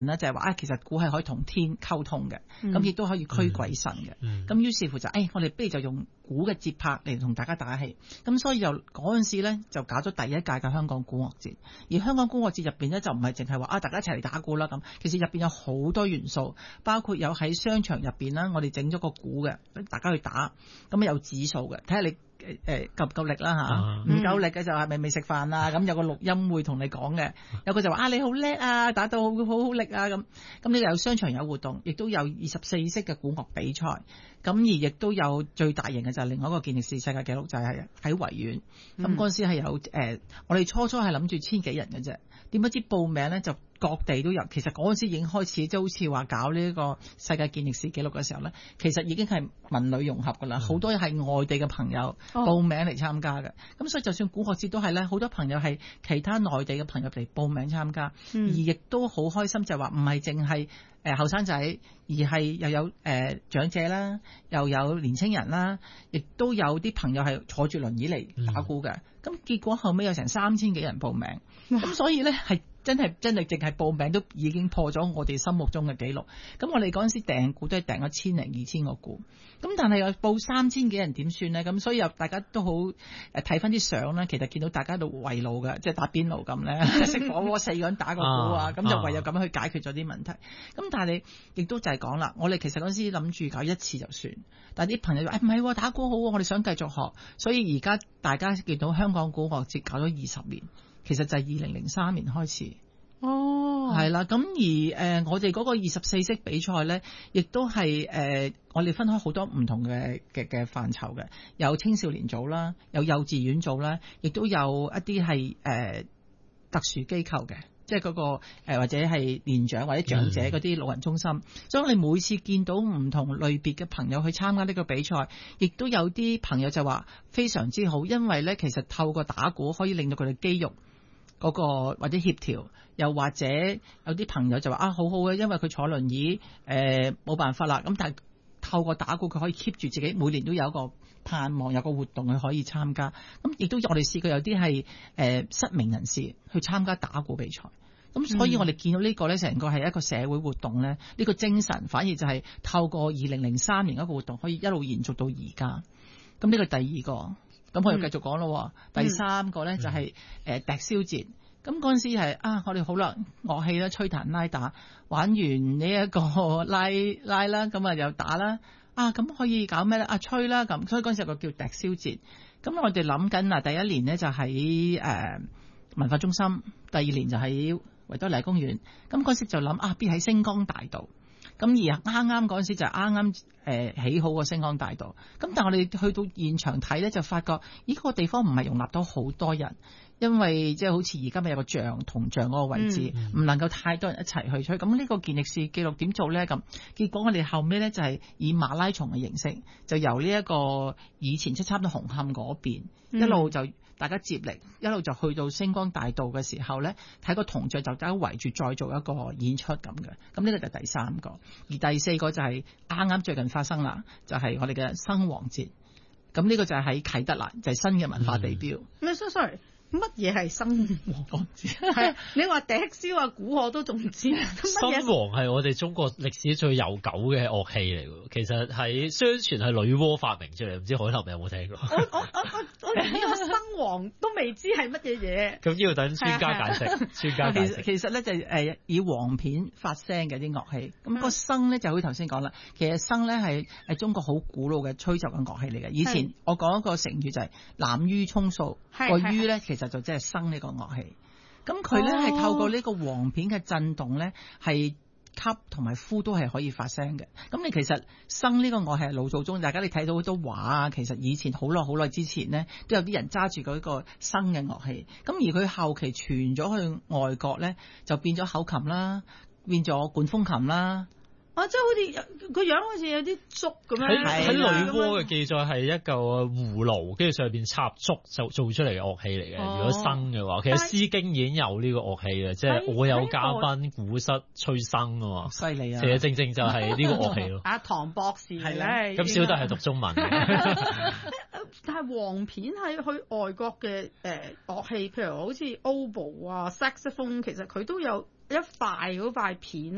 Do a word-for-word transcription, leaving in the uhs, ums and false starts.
咧就係話啊，其實鼓係可以同天溝通嘅，咁亦都可以驅鬼神嘅。咁、嗯嗯、於是乎就誒、哎，我哋不如就用鼓嘅節拍嚟同大家打氣。咁所以就嗰陣時咧就搞咗第一屆嘅香港鼓樂節。而香港鼓樂節入邊咧就唔係淨係話啊，大家一齊嚟打鼓啦咁。其實入邊有好多元素，包括有喺商場入邊啦，我哋整咗個鼓嘅，大家去打，咁有指數嘅，睇下你。誒誒夠唔夠力啦嚇？唔、啊、夠力嘅就係咪未食飯啊？咁有個錄音會同你講嘅，有個就話啊你好叻啊，打到好好好力啊咁。咁你有商場有活動，亦都有二十四式嘅鼓樂比賽。咁而亦都有最大型嘅就係另外一個健力士世界紀錄，就係喺維園。咁嗰陣時係有誒、呃，我哋初初係諗住千幾人嘅啫，點不知報名咧就各地都有。其實嗰陣時已經開始，即係好似話搞呢個世界健力士紀錄嘅時候咧，其實已經係文旅融合㗎啦，好、嗯、多係外地嘅朋友報名嚟參加嘅。咁、哦、所以就算鼓樂節都係咧，好多朋友係其他內地嘅朋友嚟報名參加，嗯、而亦都好開心，就係話唔係淨係誒後生仔，而係又有誒、呃、長者啦，又有年青人啦，亦都有啲朋友係坐住輪椅嚟打鼓嘅。咁、嗯、結果後尾有成三千幾人報名，咁所以咧係真係真係淨係報名都已經破咗我哋心目中嘅紀錄。咁我哋嗰陣時訂鼓都係訂咗千零二千個鼓，咁但係又報三千幾人點算咧？咁所以又大家都好誒睇翻啲相咧，其實見到大家喺度圍爐嘅，即係打邊爐咁咧，食火鍋四個人打個鼓啊，咁就唯有咁樣去解決咗啲問題。咁但係你亦都就係講啦，我哋其實嗰陣時諗住搞一次就算，但係啲朋友話誒唔係打鼓好，我哋想繼續學，所以而家大家見到香港鼓樂節搞咗二十年。其實就係二零零三年開始，哦，係啦，咁而誒、呃、我哋嗰個二十四式比賽咧，亦都係誒、呃、我哋分開好多唔同嘅嘅嘅範疇嘅，有青少年組啦，有幼稚園組啦，亦都有一啲係誒特殊機構嘅，即係嗰個誒、呃、或者係年長或者長者嗰啲老人中心。嗯、所以我哋每次見到唔同類別嘅朋友去參加呢個比賽，亦都有啲朋友就話非常之好，因為咧其實透過打鼓可以令到佢哋肌肉嗰、那個或者協調，又或者有啲朋友就話啊好好嘅，因為佢坐輪椅誒冇、呃、辦法啦。咁但係透過打鼓佢可以 keep 住自己，每年都有一個盼望，有個活動佢可以參加。咁亦都我哋試過有啲係誒失明人士去參加打鼓比賽。咁所以我哋見到呢個咧，成個係一個社會活動咧，呢、這個精神反而就係透過二零零三年一個活動可以一路延續到而家。咁呢個第二個。咁我又繼續講咯、嗯，第三個咧就係誒笛簫節。咁嗰陣時係啊，我哋好啦，樂器啦，吹彈拉打，玩完呢一個拉拉啦，咁啊又打啦，啊咁可以搞咩咧？啊吹啦咁，所以嗰陣時有個叫笛簫節。咁我哋諗緊啊，第一年咧就喺誒、呃、文化中心，第二年就喺維多利亞公園。咁嗰陣時就諗啊，必喺星光大道。咁而啱啱嗰陣時就啱啱誒起好個星光大道，咁但係我哋去到現場睇咧，就發覺呢個地方唔係容納到好多人，因為即係好似而家咪有個像銅像嗰個位置，唔、嗯、能夠太多人一齊去吹。咁呢個健力士紀錄點做咧？咁結果我哋後尾咧就係以馬拉松嘅形式，就由呢一個以前即係差唔多紅磡嗰邊、嗯、一路就大家接力，一路就去到星光大道嘅時候咧，睇個銅像就大家圍住再做一個演出咁嘅。咁呢個就係第三個，而第四個就係啱啱最近發生啦，就係、是、我哋嘅生王節。咁呢個就係喺啟德啦，就係、是、新嘅文化地標。咩、嗯、？sorry。乜嘢係生王節？係你話笛簫啊鼓我都仲唔知。生王係我哋中國歷史最悠久嘅樂器嚟㗎，其實係相傳係女媧發明出嚟，唔知海林有冇聽過？ 我我我我我連呢個生王都未知係乜嘢嘢。 咁要等專家解釋。專家解釋。 其實咧就係誒以簧片發聲嘅啲樂器。咁、那個笙咧就好似頭先講啦，其實笙咧係係中國好古老嘅吹奏嘅樂器嚟嘅。以前我講一個成語就係濫竽充數，個竽咧其實就即係笙呢個樂器，咁佢咧係透過呢個簧片嘅震動咧，係吸同埋呼都係可以發聲嘅。咁你其實笙呢個樂器係老祖宗，大家你睇到好多畫啊，其實以前好耐好耐之前咧，都有啲人揸住嗰個笙嘅樂器。咁而佢後期傳咗去外國咧，就變咗口琴啦，變咗管風琴啦。 啊！即係好似個樣好似有啲竹咁樣。 喺喺女媧嘅記載係一個葫蘆，跟住上邊插竹就做出嚟嘅樂器嚟嘅。哦、如果笙嘅話，其實《詩經》已經有呢個樂器嘅，即係我有嘉賓鼓瑟吹笙啊嘛。犀利啊！其實正正就係呢個樂器咯。 阿唐博士係咧， 咁小弟係讀中文嘅。 但係簧片喺去外國嘅誒樂器，譬如好似 oboe 啊、saxophone，其實佢都有一塊嗰塊片。